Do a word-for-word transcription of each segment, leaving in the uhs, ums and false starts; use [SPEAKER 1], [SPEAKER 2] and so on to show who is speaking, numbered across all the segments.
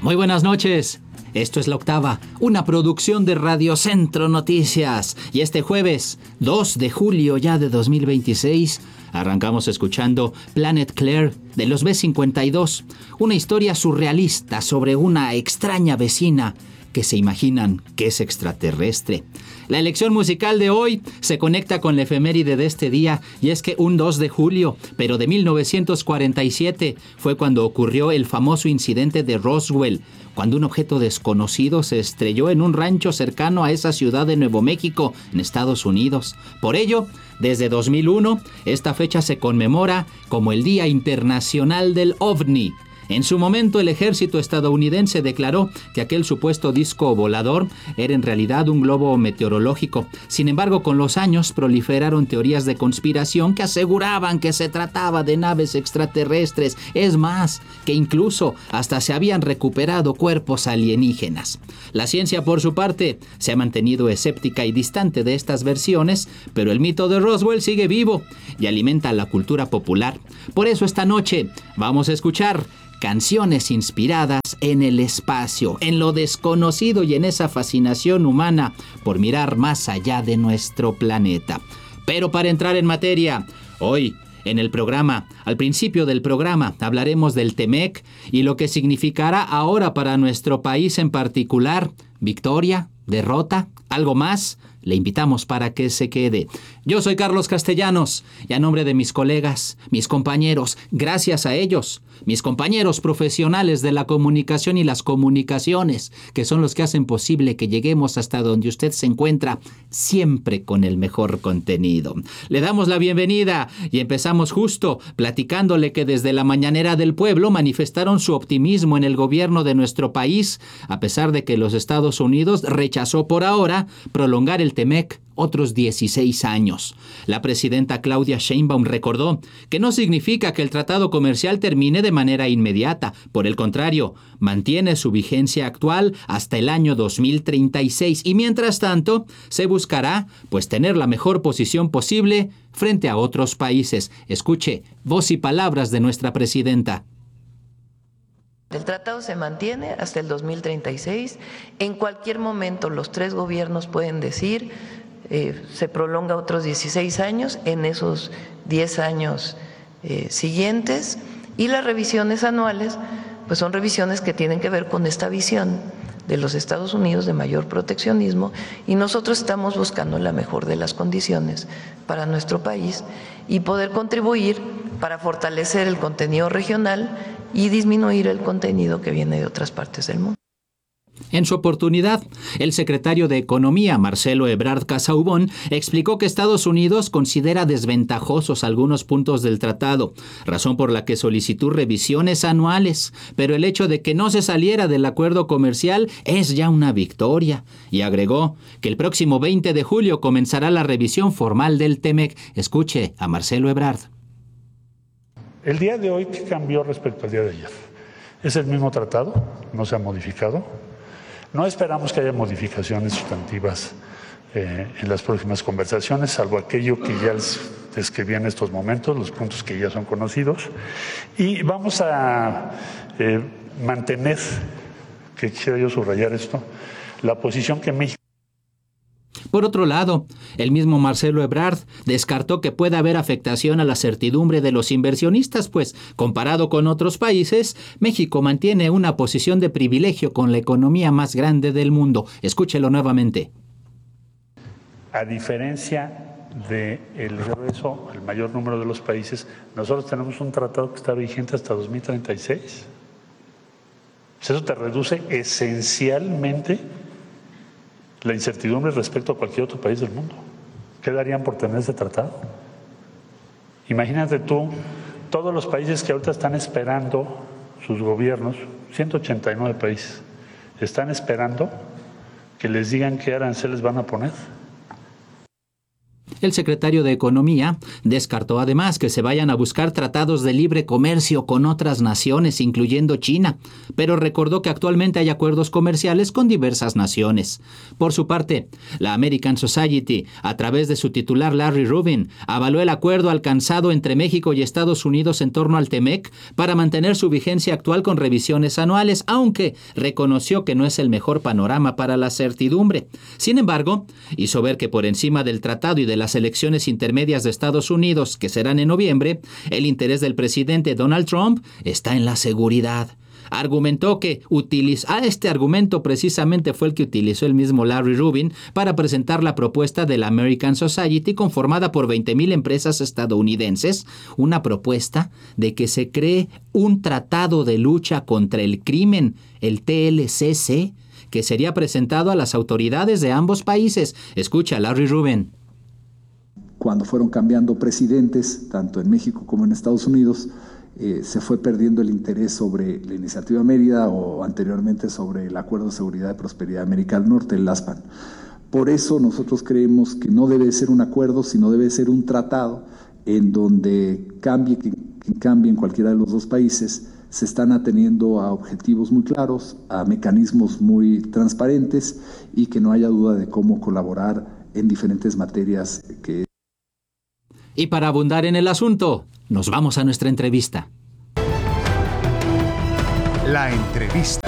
[SPEAKER 1] Muy buenas noches. Esto es La Octava, una producción de Radio Centro Noticias. Y este jueves, dos de julio ya de dos mil veintiséis, arrancamos escuchando Planet Claire de los B cincuenta y dos, una historia surrealista sobre una extraña vecina que se imaginan que es extraterrestre. La elección musical de hoy se conecta con la efeméride de este día, y es que un dos de julio, pero de mil novecientos cuarenta y siete, fue cuando ocurrió el famoso incidente de Roswell, cuando un objeto desconocido se estrelló en un rancho cercano a esa ciudad de Nuevo México, en Estados Unidos. Por ello, desde dos mil uno, esta fecha se conmemora como el Día Internacional del OVNI. En su momento, el ejército estadounidense declaró que aquel supuesto disco volador era en realidad un globo meteorológico. Sin embargo, con los años proliferaron teorías de conspiración que aseguraban que se trataba de naves extraterrestres. Es más, que incluso hasta se habían recuperado cuerpos alienígenas. La ciencia, por su parte, se ha mantenido escéptica y distante de estas versiones, pero el mito de Roswell sigue vivo y alimenta la cultura popular. Por eso esta noche vamos a escuchar canciones inspiradas en el espacio, en lo desconocido y en esa fascinación humana por mirar más allá de nuestro planeta. Pero para entrar en materia, hoy en el programa, al principio del programa, hablaremos del Temec y lo que significará ahora para nuestro país en particular. Victoria, derrota, algo más. Le invitamos para que se quede. Yo soy Carlos Castellanos y a nombre de mis colegas, mis compañeros, gracias a ellos, mis compañeros profesionales de la comunicación y las comunicaciones, que son los que hacen posible que lleguemos hasta donde usted se encuentra, siempre con el mejor contenido. Le damos la bienvenida y empezamos justo platicándole que desde la mañanera del pueblo manifestaron su optimismo en el gobierno de nuestro país, a pesar de que los Estados Unidos rechazó por ahora prolongar el Temec otros dieciséis años. La presidenta Claudia Sheinbaum recordó que no significa que el tratado comercial termine de manera inmediata. Por el contrario, mantiene su vigencia actual hasta el año dos mil treinta y seis y mientras tanto se buscará pues tener la mejor posición posible frente a otros países. Escuche voz y palabras de nuestra presidenta.
[SPEAKER 2] El tratado se mantiene hasta el dos mil treinta y seis. En cualquier momento los tres gobiernos pueden decir eh, se prolonga otros dieciséis años en esos diez años eh, siguientes, y las revisiones anuales pues son revisiones que tienen que ver con esta visión de los Estados Unidos de mayor proteccionismo, y nosotros estamos buscando la mejor de las condiciones para nuestro país y poder contribuir para fortalecer el contenido regional y disminuir el contenido que viene de otras partes del mundo.
[SPEAKER 1] En su oportunidad, el secretario de Economía, Marcelo Ebrard Casaubon, explicó que Estados Unidos considera desventajosos algunos puntos del tratado, razón por la que solicitó revisiones anuales, pero el hecho de que no se saliera del acuerdo comercial es ya una victoria, y agregó que el próximo veinte de julio comenzará la revisión formal del Temec. Escuche a Marcelo Ebrard.
[SPEAKER 3] El día de hoy, ¿qué cambió respecto al día de ayer? Es el mismo tratado, no se ha modificado. No esperamos que haya modificaciones sustantivas eh, en las próximas conversaciones, salvo aquello que ya les describí en estos momentos, los puntos que ya son conocidos. Y vamos a eh, mantener, que quisiera yo subrayar esto, la posición que México...
[SPEAKER 1] Por otro lado, el mismo Marcelo Ebrard descartó que pueda haber afectación a la certidumbre de los inversionistas, pues, comparado con otros países, México mantiene una posición de privilegio con la economía más grande del mundo. Escúchelo nuevamente.
[SPEAKER 3] A diferencia del grueso, el mayor número de los países, nosotros tenemos un tratado que está vigente hasta dos mil treinta y seis. Eso te reduce esencialmente la incertidumbre respecto a cualquier otro país del mundo. ¿Qué darían por tener ese tratado? Imagínate tú, todos los países que ahorita están esperando, sus gobiernos, ciento ochenta y nueve países, están esperando que les digan qué aranceles van a poner.
[SPEAKER 1] El secretario de Economía descartó además que se vayan a buscar tratados de libre comercio con otras naciones, incluyendo China, pero recordó que actualmente hay acuerdos comerciales con diversas naciones. Por su parte, la American Society, a través de su titular Larry Rubin, avaló el acuerdo alcanzado entre México y Estados Unidos en torno al TEMEC para mantener su vigencia actual con revisiones anuales, aunque reconoció que no es el mejor panorama para la certidumbre. Sin embargo, hizo ver que por encima del tratado y de las elecciones intermedias de Estados Unidos, que serán en noviembre, el interés del presidente Donald Trump está en la seguridad. Argumentó que utiliza, ah, este argumento precisamente fue el que utilizó el mismo Larry Rubin para presentar la propuesta de la American Society, conformada por veinte mil empresas estadounidenses, una propuesta de que se cree un tratado de lucha contra el crimen, el T L C C, que sería presentado a las autoridades de ambos países. Escucha, Larry Rubin.
[SPEAKER 4] Cuando fueron cambiando presidentes, tanto en México como en Estados Unidos, eh, se fue perdiendo el interés sobre la Iniciativa Mérida o anteriormente sobre el Acuerdo de Seguridad y Prosperidad de América del Norte, el ASPAN. Por eso nosotros creemos que no debe ser un acuerdo, sino debe ser un tratado en donde cambie quien cambie en cualquiera de los dos países, se están ateniendo a objetivos muy claros, a mecanismos muy transparentes y que no haya duda de cómo colaborar en diferentes materias que...
[SPEAKER 1] Y para abundar en el asunto, nos vamos a nuestra entrevista.
[SPEAKER 5] La entrevista.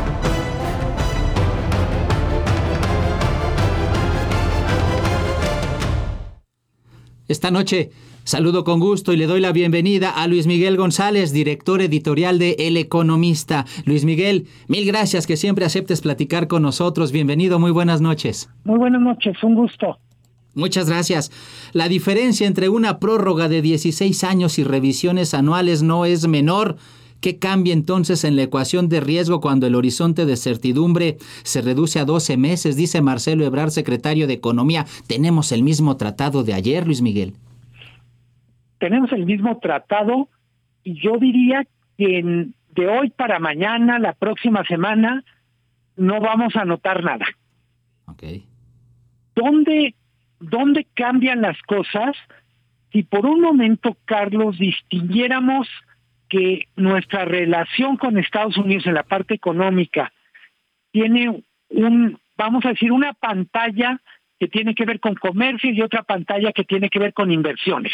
[SPEAKER 1] Esta noche saludo con gusto y le doy la bienvenida a Luis Miguel González, director editorial de El Economista. Luis Miguel, mil gracias que siempre aceptes platicar con nosotros. Bienvenido, muy buenas noches.
[SPEAKER 6] Muy buenas noches, un gusto.
[SPEAKER 1] Muchas gracias. La diferencia entre una prórroga de dieciséis años y revisiones anuales no es menor. ¿Qué cambia entonces en la ecuación de riesgo cuando el horizonte de certidumbre se reduce a doce meses? Dice Marcelo Ebrard, secretario de Economía. ¿Tenemos el mismo tratado de ayer, Luis Miguel?
[SPEAKER 6] Tenemos el mismo tratado y yo diría que en, de hoy para mañana, la próxima semana, no vamos a notar nada.
[SPEAKER 1] Okay.
[SPEAKER 6] ¿Dónde, dónde cambian las cosas? Si por un momento, Carlos, distinguiéramos que nuestra relación con Estados Unidos en la parte económica tiene un, vamos a decir, una pantalla que tiene que ver con comercio y otra pantalla que tiene que ver con inversiones.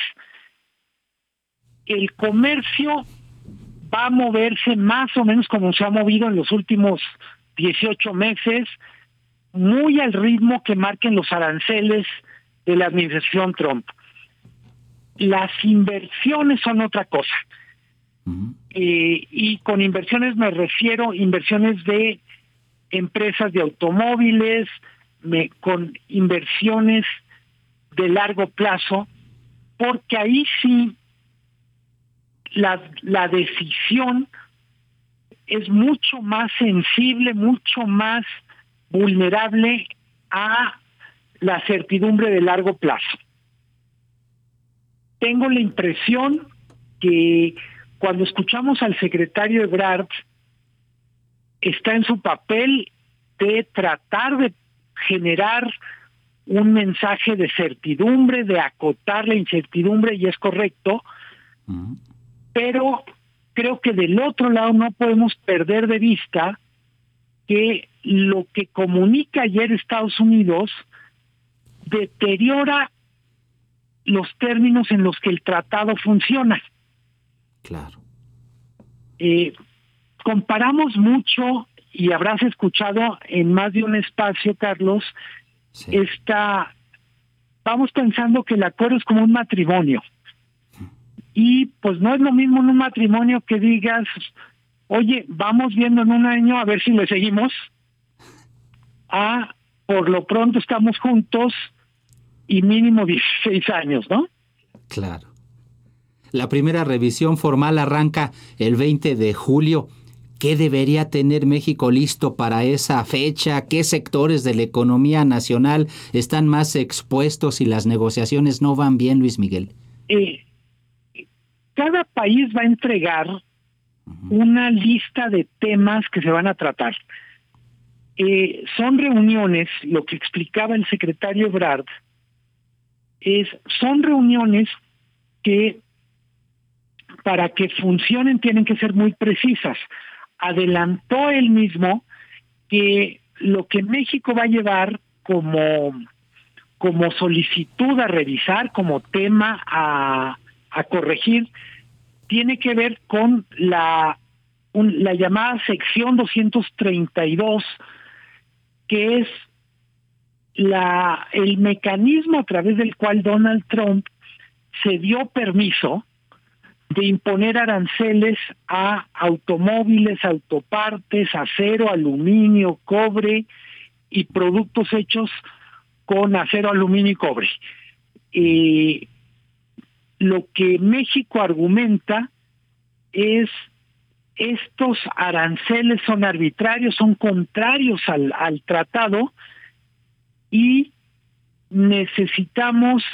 [SPEAKER 6] El comercio va a moverse más o menos como se ha movido en los últimos dieciocho meses, muy al ritmo que marquen los aranceles de la administración Trump. Las inversiones son otra cosa. Uh-huh. Eh, y con inversiones me refiero a inversiones de empresas de automóviles, me, con inversiones de largo plazo, porque ahí sí La, la decisión es mucho más sensible, mucho más vulnerable a la certidumbre de largo plazo. Tengo la impresión que cuando escuchamos al secretario Ebrard, está en su papel de tratar de generar un mensaje de certidumbre, de acotar la incertidumbre, y es correcto. Uh-huh. Pero creo que del otro lado no podemos perder de vista que lo que comunica ayer Estados Unidos deteriora los términos en los que el tratado funciona.
[SPEAKER 1] Claro.
[SPEAKER 6] Eh, comparamos mucho, y habrás escuchado en más de un espacio, Carlos, sí. esta, vamos pensando que el acuerdo es como un matrimonio. Y pues no es lo mismo en un matrimonio que digas, oye, vamos viendo en un año a ver si le seguimos, a por lo pronto estamos juntos y mínimo dieciséis años, ¿no?
[SPEAKER 1] Claro. La primera revisión formal arranca el veinte de julio. ¿Qué debería tener México listo para esa fecha? ¿Qué sectores de la economía nacional están más expuestos y las negociaciones no van bien, Luis Miguel?
[SPEAKER 6] Eh, Cada país va a entregar una lista de temas que se van a tratar. Eh, son reuniones, lo que explicaba el secretario Ebrard, es, son reuniones que para que funcionen tienen que ser muy precisas. Adelantó él mismo que lo que México va a llevar como, como solicitud a revisar, como tema a, a corregir, tiene que ver con la, un, la llamada sección doscientos treinta y dos, que es la, el mecanismo a través del cual Donald Trump se dio permiso de imponer aranceles a automóviles, autopartes, acero, aluminio, cobre y productos hechos con acero, aluminio y cobre. Eh, lo que México argumenta es estos aranceles son arbitrarios, son contrarios al, al tratado y necesitamos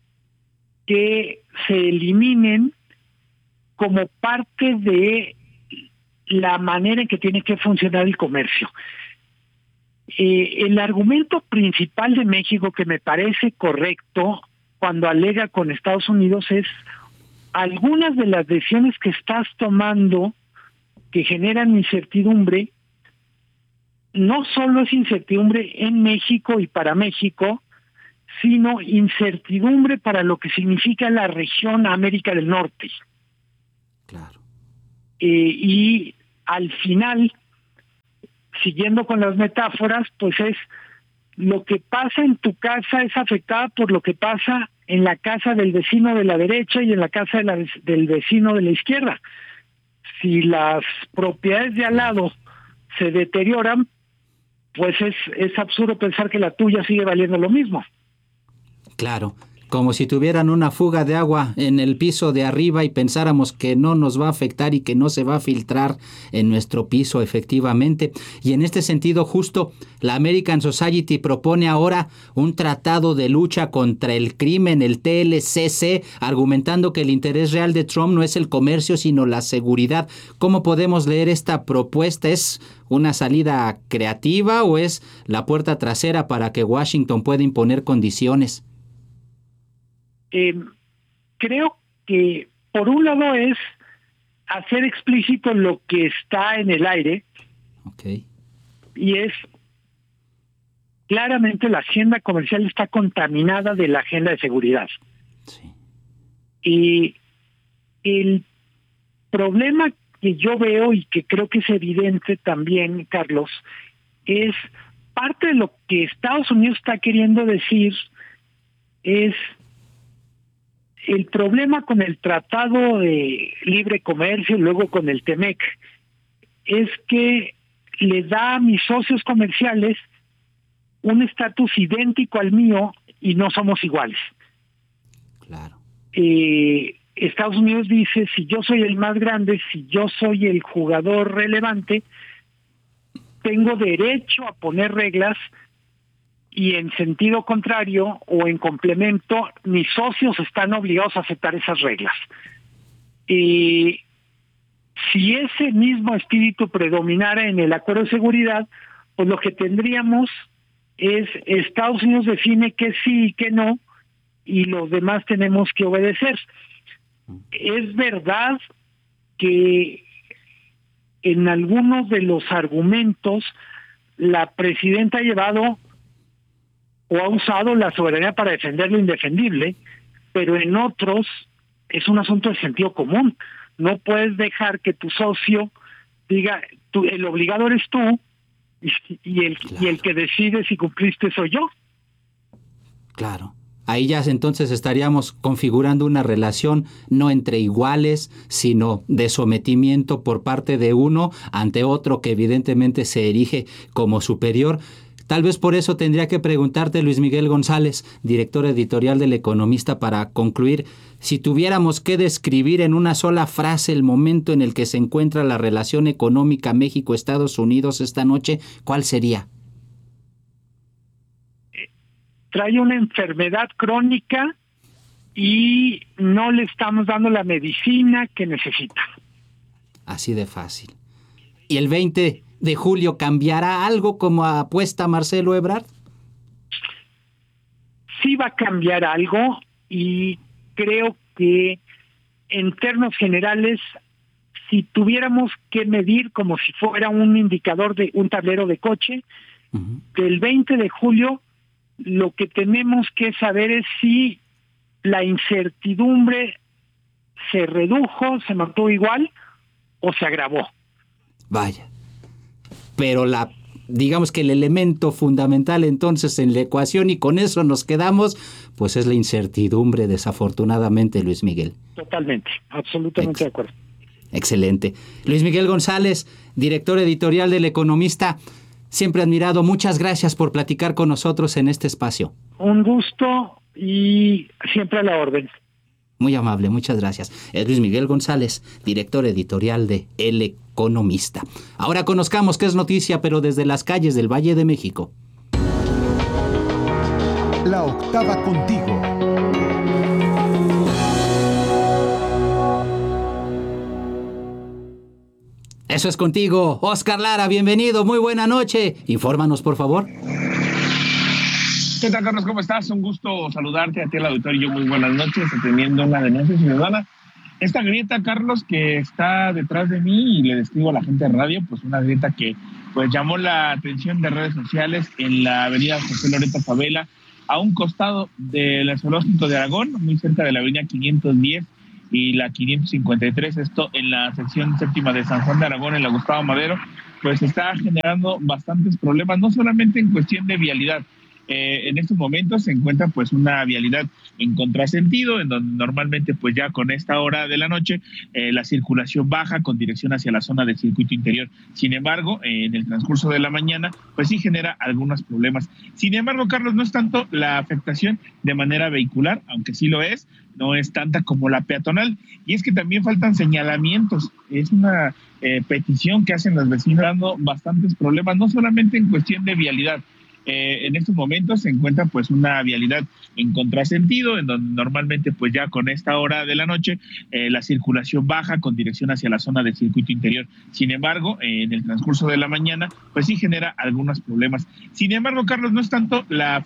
[SPEAKER 6] que se eliminen como parte de la manera en que tiene que funcionar el comercio. Eh, el argumento principal de México que me parece correcto cuando alega con Estados Unidos es algunas de las decisiones que estás tomando que generan incertidumbre, no solo es incertidumbre en México y para México, sino incertidumbre para lo que significa la región América del Norte.
[SPEAKER 1] Claro.
[SPEAKER 6] Eh, y al final, siguiendo con las metáforas, pues es lo que pasa en tu casa es afectada por lo que pasa en la casa del vecino de la derecha y en la casa de la, del vecino de la izquierda. Si las propiedades de al lado se deterioran, pues es, es absurdo pensar que la tuya sigue valiendo lo mismo.
[SPEAKER 1] Claro. Como si tuvieran una fuga de agua en el piso de arriba y pensáramos que no nos va a afectar y que no se va a filtrar en nuestro piso efectivamente. Y en este sentido, justo la American Society propone ahora un tratado de lucha contra el crimen, el T L C C, argumentando que el interés real de Trump no es el comercio, sino la seguridad. ¿Cómo podemos leer esta propuesta? ¿Es una salida creativa o es la puerta trasera para que Washington pueda imponer condiciones?
[SPEAKER 6] Eh, creo que por un lado es hacer explícito lo que está en el aire.
[SPEAKER 1] Okay.
[SPEAKER 6] Y es claramente la agenda comercial está contaminada de la agenda de seguridad.
[SPEAKER 1] Sí.
[SPEAKER 6] Y el problema que yo veo y que creo que es evidente también, Carlos, es parte de lo que Estados Unidos está queriendo decir es el problema con el Tratado de Libre Comercio y luego con el TEMEC es que le da a mis socios comerciales un estatus idéntico al mío y no somos iguales.
[SPEAKER 1] Claro.
[SPEAKER 6] Eh, Estados Unidos dice, si yo soy el más grande, si yo soy el jugador relevante, tengo derecho a poner reglas. Y en sentido contrario o en complemento, mis socios están obligados a aceptar esas reglas. Y si ese mismo espíritu predominara en el acuerdo de seguridad, pues lo que tendríamos es Estados Unidos define que sí y que no, y los demás tenemos que obedecer. Es verdad que en algunos de los argumentos la presidenta ha llevado o ha usado la soberanía para defender lo indefendible, pero en otros es un asunto de sentido común. No puedes dejar que tu socio diga, tú, el obligador es tú, y, y, el,
[SPEAKER 1] claro.
[SPEAKER 6] y el que decide si cumpliste soy yo.
[SPEAKER 1] Claro. Ahí ya entonces estaríamos configurando una relación no entre iguales, sino de sometimiento por parte de uno ante otro que evidentemente se erige como superior. Tal vez por eso tendría que preguntarte, Luis Miguel González, director editorial del Economista, para concluir, si tuviéramos que describir en una sola frase el momento en el que se encuentra la relación económica México-Estados Unidos esta noche, ¿cuál sería?
[SPEAKER 6] Trae una enfermedad crónica y no le estamos dando la medicina que necesita.
[SPEAKER 1] Así de fácil. ¿Y el veinte de julio cambiará algo como apuesta Marcelo Ebrard?
[SPEAKER 6] sí va a cambiar algo y creo que en términos generales, si tuviéramos que medir como si fuera un indicador de un tablero de coche, uh-huh. del veinte de julio, lo que tenemos que saber es si la incertidumbre se redujo, se mantuvo igual o se agravó.
[SPEAKER 1] Vaya. Pero la, digamos que el elemento fundamental entonces en la ecuación, y con eso nos quedamos, pues es la incertidumbre, desafortunadamente, Luis Miguel.
[SPEAKER 6] Totalmente, absolutamente Ex- de acuerdo.
[SPEAKER 1] Excelente. Luis Miguel González, director editorial del Economista, siempre admirado. Muchas gracias por platicar con nosotros en este espacio.
[SPEAKER 6] Un gusto y siempre a la orden.
[SPEAKER 1] Muy amable, muchas gracias. Es Luis Miguel González, director editorial de El Economista. Ahora conozcamos qué es noticia, pero desde las calles del Valle de México.
[SPEAKER 5] La octava contigo.
[SPEAKER 1] Eso es contigo. Oscar Lara, bienvenido, muy buena noche. Infórmanos, por favor.
[SPEAKER 7] ¿Qué tal, Carlos? ¿Cómo estás? Un gusto saludarte a ti, al auditorio. Muy buenas noches, atendiendo una denuncia ciudadana. Esta grieta, Carlos, que está detrás de mí, y le describo a la gente de radio, pues una grieta que pues llamó la atención de redes sociales en la avenida José Loreto Favela, a un costado del zoológico de Aragón, muy cerca de la avenida quinientos diez y la quinientos cincuenta y tres, esto en la sección séptima de San Juan de Aragón, en la Gustavo Madero, pues está generando bastantes problemas, no solamente en cuestión de vialidad. Eh, en estos momentos se encuentra pues una vialidad en contrasentido, en donde normalmente pues ya con esta hora de la noche eh, la circulación baja con dirección hacia la zona del circuito interior. Sin embargo, eh, en el transcurso de la mañana pues sí genera algunos problemas. Sin embargo, Carlos, no es tanto la afectación de manera vehicular, aunque sí lo es, no es tanta como la peatonal, y es que también faltan señalamientos. Es una eh, petición que hacen los vecinos, dando bastantes problemas, no solamente en cuestión de vialidad. Eh, en estos momentos se encuentra pues una vialidad en contrasentido, en donde normalmente pues ya con esta hora de la noche eh, la circulación baja con dirección hacia la zona del circuito interior. Sin embargo, eh, en el transcurso de la mañana pues sí genera algunos problemas. Sin embargo, Carlos, no es tanto la